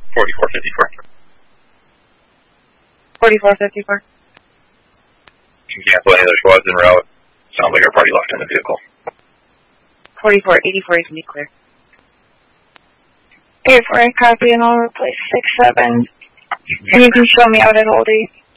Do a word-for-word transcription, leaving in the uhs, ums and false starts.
forty-four fifty-four. forty-four fifty-four. Can cancel any other squads en route. Sounds like our party left in the vehicle. forty-four eighty-four, you can be clear. eight four, copy, and I'll replace six seven. And you can show me out at Old eight.